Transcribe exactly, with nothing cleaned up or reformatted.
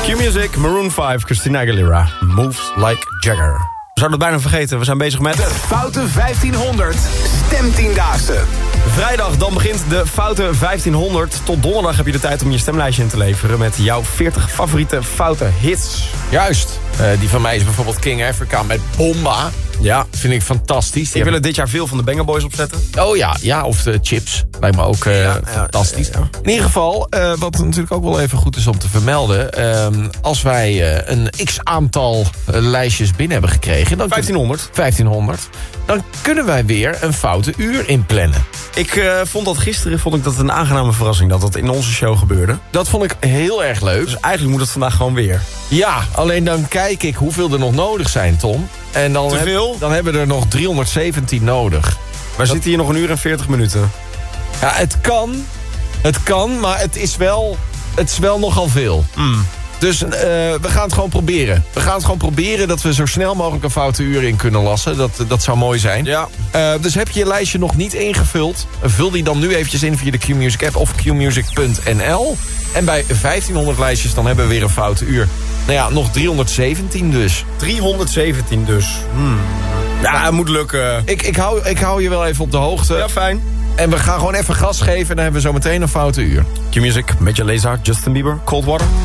Q-Music, Maroon vijf, Christina Aguilera, Moves Like Jagger. We zouden het bijna vergeten, we zijn bezig met... De Foute vijftienhonderd Stemtiendaagse. Vrijdag, dan begint de Foute vijftienhonderd. Tot donderdag heb je de tijd om je stemlijstje in te leveren... met jouw veertig favoriete foute hits. Juist. Uh, die van mij is bijvoorbeeld King Africa met Bomba. Ja. Vind ik fantastisch. Die Ik wil er dit jaar veel van de Banger Boys opzetten. Oh ja, ja, of de Chips. Lijkt me ook uh, ja, fantastisch. Ja, ja, ja. In ieder geval, uh, wat natuurlijk ook wel even goed is om te vermelden... Uh, als wij uh, een x-aantal uh, lijstjes binnen hebben gekregen... Dan vijftienhonderd. vijftienhonderd. Dan kunnen wij weer een foute uur inplannen. Ik uh, vond dat gisteren vond ik dat een aangename verrassing... dat dat in onze show gebeurde. Dat vond ik heel erg leuk. Dus eigenlijk moet het vandaag gewoon weer. Ja, alleen dan kijk ik hoeveel er nog nodig zijn, Tom. En dan, Te veel? Heb, dan hebben we er nog driehonderdzeventien nodig. We zitten hier nog een uur en veertig minuten. Ja, het kan. Het kan, maar het is wel, het is wel nogal veel. Mm. Dus uh, we gaan het gewoon proberen. We gaan het gewoon proberen dat we zo snel mogelijk een foute uur in kunnen lassen. Dat, dat zou mooi zijn. Ja. Uh, dus heb je je lijstje nog niet ingevuld... vul die dan nu eventjes in via de Q-Music app of q music punt n l. En bij vijftienhonderd lijstjes dan hebben we weer een foute uur. Nou ja, nog driehonderdzeventien dus. driehonderdzeventien dus. Hmm. Ja, het moet lukken. Ik, ik, hou, ik hou je wel even op de hoogte. Ja, fijn. En we gaan gewoon even gas geven en dan hebben we zo meteen een foute uur. Q-Music, Major Lazer, Justin Bieber, Cold Water.